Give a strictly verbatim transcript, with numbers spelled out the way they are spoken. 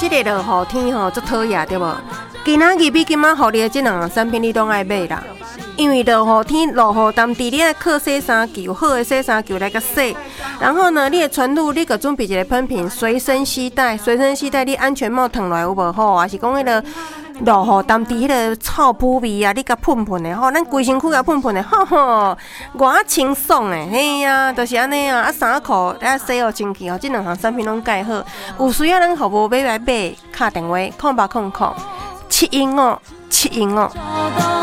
这个落雨天吼，足讨厌对无？今仔日比今仔互你的这两项产品你拢爱买啦。因为落雨天落雨当地，你爱靠洗衫球，好的洗衫球来个洗。然后呢，你的床褥你个准备一个喷瓶，随身携带，随身携带你安全帽烫落来有无好？还是讲迄个落雨当地迄个臭扑味啊，你甲喷喷的吼，咱规身躯甲喷喷的，吼吼，偌清爽的，嘿呀、啊，就是安尼啊。啊，衫裤啊洗好清气哦，这两项产品拢介好。有需要咱服务买来买，打电话空八空空七零五七零五。